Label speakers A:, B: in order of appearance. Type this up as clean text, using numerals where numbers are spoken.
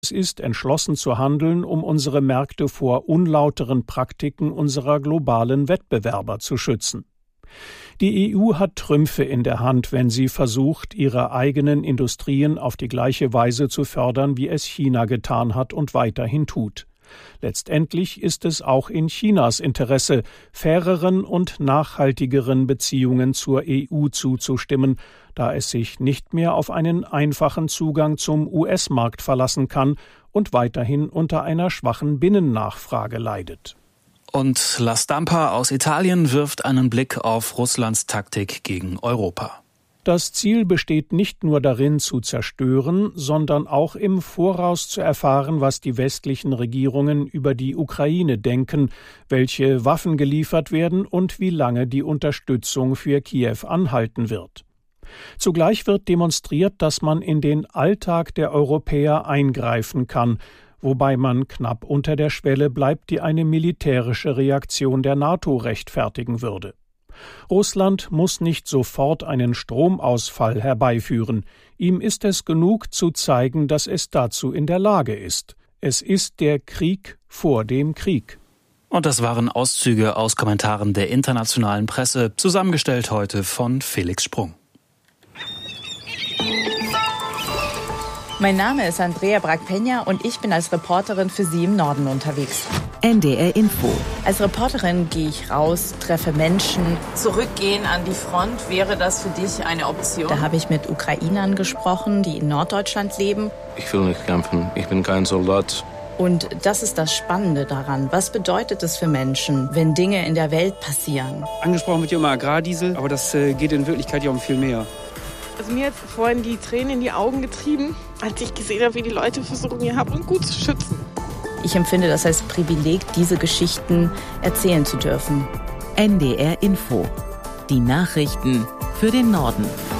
A: ist, entschlossen zu handeln, um unsere Märkte vor unlauteren Praktiken unserer globalen Wettbewerber zu schützen. Die EU hat Trümpfe in der Hand, wenn sie versucht, ihre eigenen Industrien auf die gleiche Weise zu fördern, wie es China getan hat und weiterhin tut. Letztendlich ist es auch in Chinas Interesse, faireren und nachhaltigeren Beziehungen zur EU zuzustimmen, da es sich nicht mehr auf einen einfachen Zugang zum US-Markt verlassen kann und weiterhin unter einer schwachen Binnennachfrage leidet.
B: Und La Stampa aus Italien wirft einen Blick auf Russlands Taktik gegen Europa.
A: Das Ziel besteht nicht nur darin, zu zerstören, sondern auch im Voraus zu erfahren, was die westlichen Regierungen über die Ukraine denken, welche Waffen geliefert werden und wie lange die Unterstützung für Kiew anhalten wird. Zugleich wird demonstriert, dass man in den Alltag der Europäer eingreifen kann, wobei man knapp unter der Schwelle bleibt, die eine militärische Reaktion der NATO rechtfertigen würde. Russland muss nicht sofort einen Stromausfall herbeiführen. Ihm ist es genug, zu zeigen, dass es dazu in der Lage ist. Es ist der Krieg vor dem Krieg.
B: Und das waren Auszüge aus Kommentaren der internationalen Presse, zusammengestellt heute von Felix Sprung.
C: Mein Name ist Andrea Bragpeña und ich bin als Reporterin für Sie im Norden unterwegs.
D: NDR Info.
C: Als Reporterin gehe ich raus, treffe Menschen.
E: Zurückgehen an die Front, wäre das für dich eine Option?
C: Da habe ich mit Ukrainern gesprochen, die in Norddeutschland leben.
F: Ich will nicht kämpfen, ich bin kein Soldat.
C: Und das ist das Spannende daran. Was bedeutet es für Menschen, wenn Dinge in der Welt passieren?
G: Angesprochen wird ja immer Agrardiesel, aber das geht in Wirklichkeit ja um viel mehr.
H: Also mir hat vorhin die Tränen in die Augen getrieben, als ich gesehen habe, wie die Leute versuchen, ihr Hab und Gut zu schützen.
C: Ich empfinde das als Privileg, diese Geschichten erzählen zu dürfen.
D: NDR Info. Die Nachrichten für den Norden.